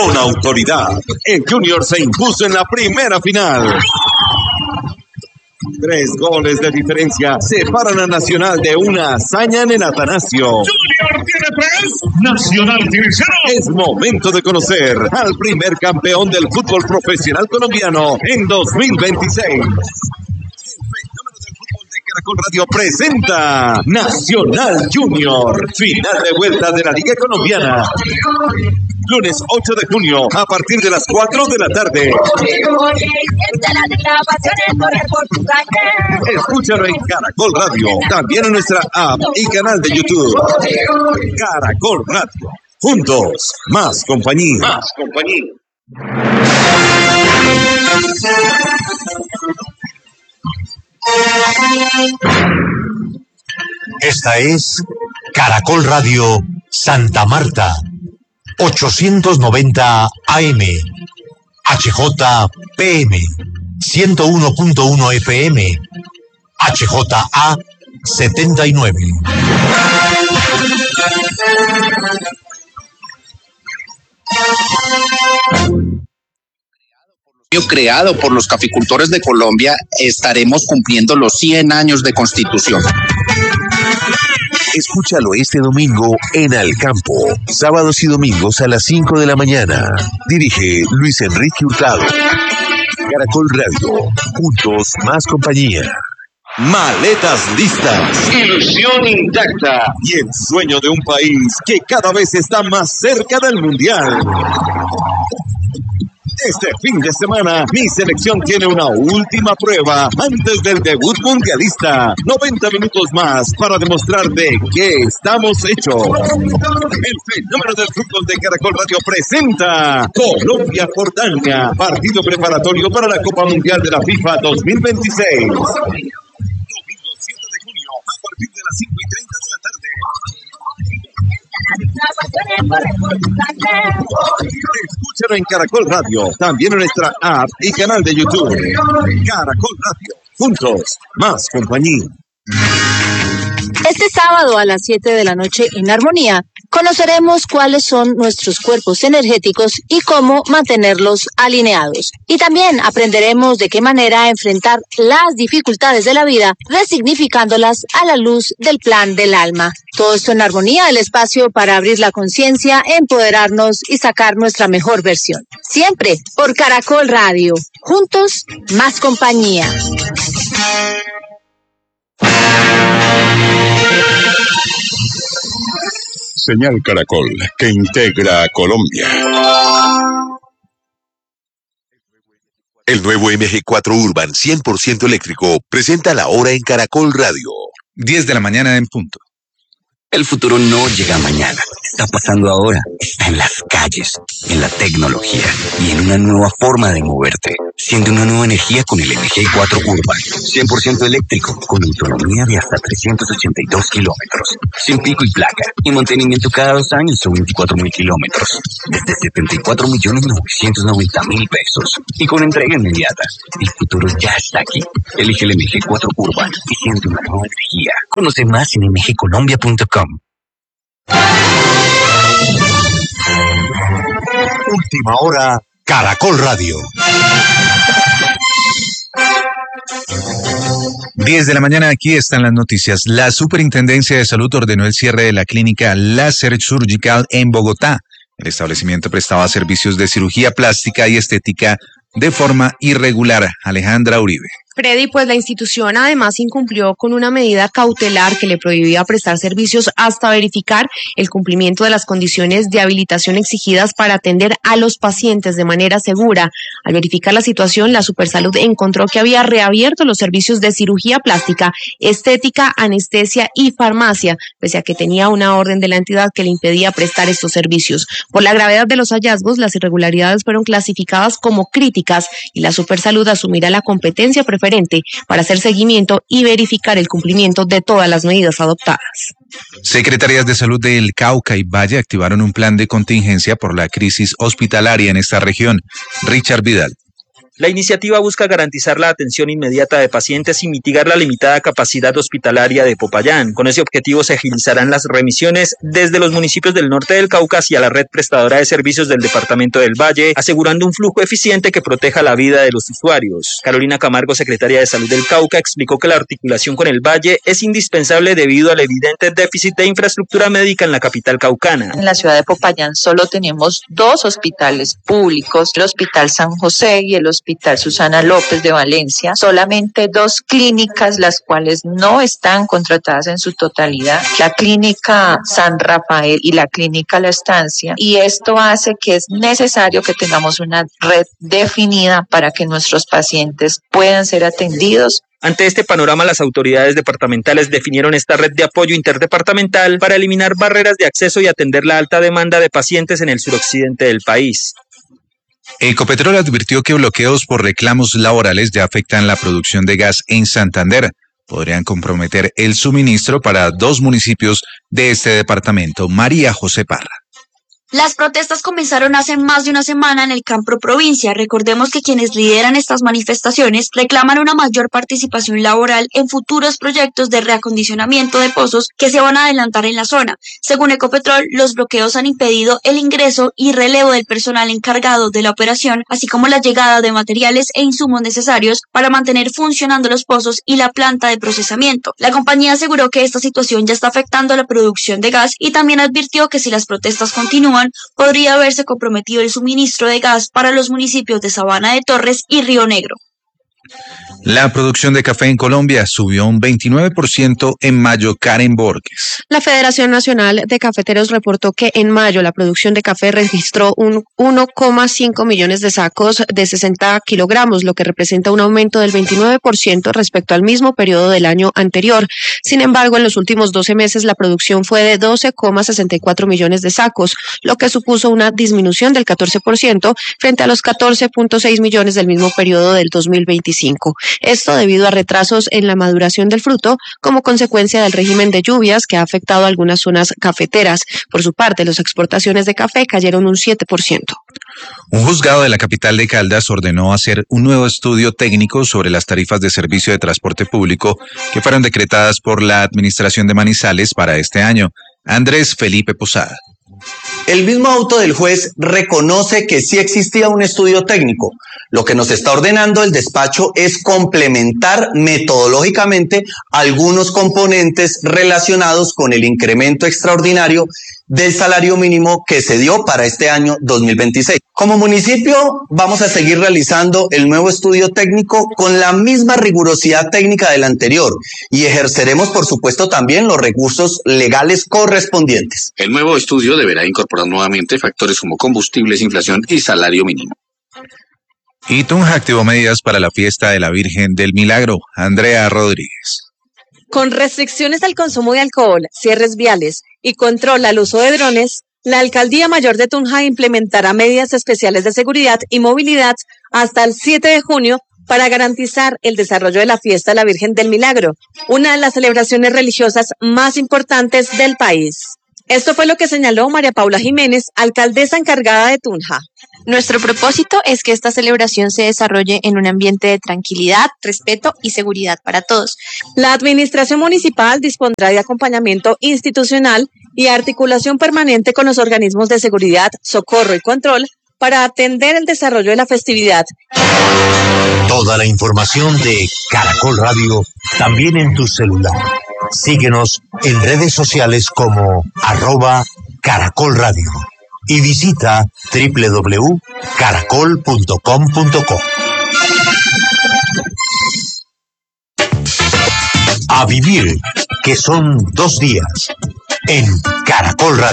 Con autoridad, el Junior se impuso en la primera final. 3 goles de diferencia separan a Nacional de una hazaña en el Atanasio. Junior tiene 3, Nacional tiene 0. Es momento de conocer al primer campeón del fútbol profesional colombiano en 2026. Caracol Radio presenta Nacional Junior, final de vuelta de la Liga Colombiana. Lunes 8 de junio, a partir de las 4 de la tarde. Escúchalo en Caracol Radio, también en nuestra app y canal de YouTube. Caracol Radio, juntos, más compañía. Más compañía. Esta es Caracol Radio Santa Marta, 890 AM, HJPM, 101.1 FM, HJA 79. Creado por los caficultores de Colombia, estaremos cumpliendo los 100 años de Constitución. Escúchalo este domingo en Al Campo, sábados y domingos a las 5 de la mañana. Dirige Luis Enrique Hurtado. Caracol Radio, juntos más compañía. Maletas listas, ilusión intacta y el sueño de un país que cada vez está más cerca del Mundial. Este fin de semana, mi selección tiene una última prueba antes del debut mundialista. 90 minutos más para demostrar de qué estamos hechos. El fenómeno del fútbol de Caracol Radio presenta Colombia-Jordania, partido preparatorio para la Copa Mundial de la FIFA 2026. Domingo 7 de junio, a partir de las 5:30 de la tarde. Escúchalo en Caracol Radio, también en nuestra app y canal de YouTube. Caracol Radio, juntos, más compañía. Este sábado a las 7 de la noche en Armonía, conoceremos cuáles son nuestros cuerpos energéticos y cómo mantenerlos alineados. Y también aprenderemos de qué manera enfrentar las dificultades de la vida, resignificándolas a la luz del plan del alma. Todo esto en Armonía, el espacio para abrir la conciencia, empoderarnos y sacar nuestra mejor versión. Siempre por Caracol Radio. Juntos, más compañía. Señal Caracol, que integra a Colombia. El nuevo MG4 Urban 100% eléctrico presenta la hora en Caracol Radio. 10 de la mañana en punto. El futuro no llega mañana, está pasando ahora, está en las calles, en la tecnología y en una nueva forma de moverte. Siente una nueva energía con el MG4 Urban, 100% eléctrico, con autonomía de hasta 382 kilómetros, sin pico y placa, y mantenimiento cada 2 años o 24.000 kilómetros, desde 74.990.000 pesos, y con entrega inmediata. El futuro ya está aquí. Elige el MG4 Urban y siente una nueva energía. Conoce más en mgcolombia.com. Última hora, Caracol Radio. 10 de la mañana, aquí están las noticias. La Superintendencia de Salud ordenó el cierre de la clínica Láser Surgical en Bogotá. El establecimiento prestaba servicios de cirugía plástica y estética de forma irregular. Alejandra Uribe. Freddy, pues la institución además incumplió con una medida cautelar que le prohibía prestar servicios hasta verificar el cumplimiento de las condiciones de habilitación exigidas para atender a los pacientes de manera segura. Al verificar la situación, la Supersalud encontró que había reabierto los servicios de cirugía plástica, estética, anestesia y farmacia, pese a que tenía una orden de la entidad que le impedía prestar estos servicios. Por la gravedad de los hallazgos, las irregularidades fueron clasificadas como críticas y la Supersalud asumirá la competencia preferente para hacer seguimiento y verificar el cumplimiento de todas las medidas adoptadas. Secretarías de Salud del Cauca y Valle activaron un plan de contingencia por la crisis hospitalaria en esta región. Richard Vidal. La iniciativa busca garantizar la atención inmediata de pacientes y mitigar la limitada capacidad hospitalaria de Popayán. Con ese objetivo se agilizarán las remisiones desde los municipios del norte del Cauca hacia la red prestadora de servicios del departamento del Valle, asegurando un flujo eficiente que proteja la vida de los usuarios. Carolina Camargo, secretaria de Salud del Cauca, explicó que la articulación con el Valle es indispensable debido al evidente déficit de infraestructura médica en la capital caucana. En la ciudad de Popayán solo tenemos 2 hospitales públicos, el Hospital San José y el Hospital Susana López de Valencia, solamente 2 clínicas las cuales no están contratadas en su totalidad, la clínica San Rafael y la clínica La Estancia, y esto hace que es necesario que tengamos una red definida para que nuestros pacientes puedan ser atendidos. Ante este panorama, las autoridades departamentales definieron esta red de apoyo interdepartamental para eliminar barreras de acceso y atender la alta demanda de pacientes en el suroccidente del país. Ecopetrol advirtió que bloqueos por reclamos laborales ya afectan la producción de gas en Santander. Podrían comprometer el suministro para 2 municipios de este departamento. María José Parra. Las protestas comenzaron hace más de una semana en el Campro Provincia. Recordemos que quienes lideran estas manifestaciones reclaman una mayor participación laboral en futuros proyectos de reacondicionamiento de pozos que se van a adelantar en la zona. Según Ecopetrol, los bloqueos han impedido el ingreso y relevo del personal encargado de la operación, así como la llegada de materiales e insumos necesarios para mantener funcionando los pozos y la planta de procesamiento. La compañía aseguró que esta situación ya está afectando la producción de gas y también advirtió que si las protestas continúan, podría haberse comprometido el suministro de gas para los municipios de Sabana de Torres y Río Negro. La producción de café en Colombia subió un 29% en mayo. Karen Borges. La Federación Nacional de Cafeteros reportó que en mayo la producción de café registró un 1,5 millones de sacos de 60 kilogramos, lo que representa un aumento del 29% respecto al mismo periodo del año anterior. Sin embargo, en los últimos 12 meses la producción fue de 12,64 millones de sacos, lo que supuso una disminución del 14% frente a los 14,6 millones del mismo periodo del 2025. Esto debido a retrasos en la maduración del fruto como consecuencia del régimen de lluvias que ha afectado a algunas zonas cafeteras. Por su parte, las exportaciones de café cayeron un 7%. Un juzgado de la capital de Caldas ordenó hacer un nuevo estudio técnico sobre las tarifas de servicio de transporte público que fueron decretadas por la Administración de Manizales para este año. Andrés Felipe Posada. El mismo auto del juez reconoce que sí existía un estudio técnico. Lo que nos está ordenando el despacho es complementar metodológicamente algunos componentes relacionados con el incremento extraordinario del salario mínimo que se dio para este año 2026. Como municipio vamos a seguir realizando el nuevo estudio técnico con la misma rigurosidad técnica del anterior y ejerceremos por supuesto también los recursos legales correspondientes. El nuevo estudio deberá incorporar nuevamente factores como combustibles, inflación y salario mínimo. Y Tunja activó medidas para la fiesta de la Virgen del Milagro. Andrea Rodríguez. Con restricciones al consumo de alcohol, cierres viales y control al uso de drones, la Alcaldía Mayor de Tunja implementará medidas especiales de seguridad y movilidad hasta el 7 de junio para garantizar el desarrollo de la fiesta de la Virgen del Milagro, una de las celebraciones religiosas más importantes del país. Esto fue lo que señaló María Paula Jiménez, alcaldesa encargada de Tunja. Nuestro propósito es que esta celebración se desarrolle en un ambiente de tranquilidad, respeto y seguridad para todos. La administración municipal dispondrá de acompañamiento institucional y articulación permanente con los organismos de seguridad, socorro y control para atender el desarrollo de la festividad. Toda la información de Caracol Radio también en tu celular. Síguenos en redes sociales como @Caracol Radio y visita www.caracol.com.co. A vivir, que son 2 días en Caracol Radio.